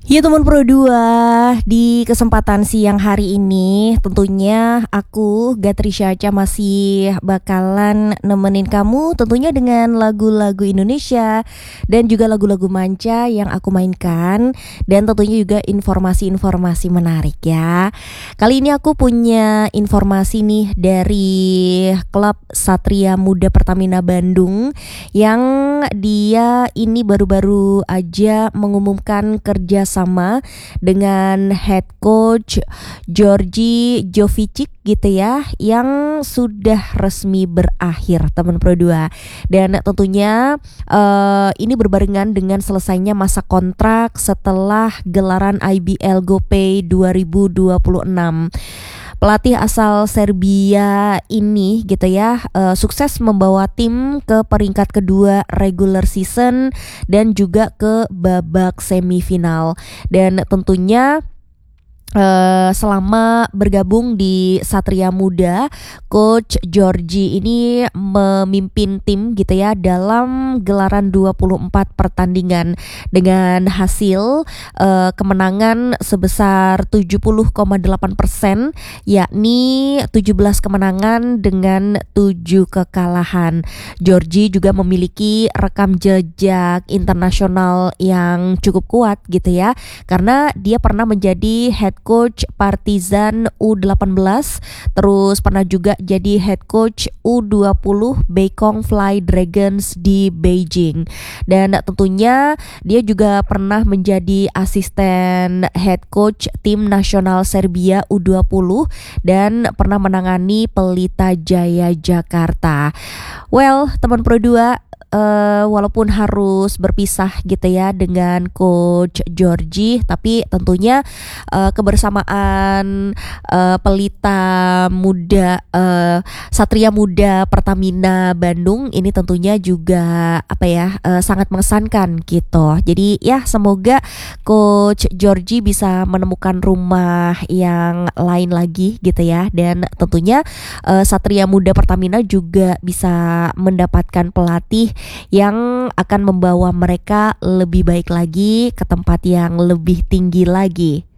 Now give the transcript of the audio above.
Ya teman Pro 2, di kesempatan siang hari ini tentunya aku Gatri Syaca masih bakalan nemenin kamu tentunya dengan lagu-lagu Indonesia dan juga lagu-lagu manca yang aku mainkan, dan tentunya juga informasi-informasi menarik ya. Kali ini aku punya informasi nih dari klub Satria Muda Pertamina Bandung yang dia ini baru-baru aja mengumumkan kerjasama dengan head coach Georgi Jovicic gitu ya, yang sudah resmi berakhir teman Pro 2. Dan tentunya ini berbarengan dengan selesainya masa kontrak setelah gelaran IBL GoPay 2026. Pelatih asal Serbia ini gitu ya sukses membawa tim ke peringkat kedua regular season dan juga ke babak semifinal. Dan tentunya selama bergabung di Satria Muda, Coach Georgi ini memimpin tim gitu ya dalam gelaran 24 pertandingan dengan hasil kemenangan sebesar 70,8%, yakni 17 kemenangan dengan 7 kekalahan. Georgi juga memiliki rekam jejak internasional yang cukup kuat gitu ya, karena dia pernah menjadi head coach Partizan U18, terus pernah juga jadi head coach U20 Beikong Fly Dragons di Beijing. Dan tentunya dia juga pernah menjadi asisten head coach tim nasional Serbia U20 dan pernah menangani Pelita Jaya Jakarta. Well, teman Pro 2, walaupun harus berpisah gitu ya dengan Coach Georgi, tapi tentunya kebersamaan Pelita Muda Satria Muda Pertamina Bandung ini tentunya juga sangat mengesankan gitu. Jadi ya semoga Coach Georgi bisa menemukan rumah yang lain lagi gitu ya, dan tentunya Satria Muda Pertamina juga bisa mendapatkan pelatih yang akan membawa mereka lebih baik lagi ke tempat yang lebih tinggi lagi.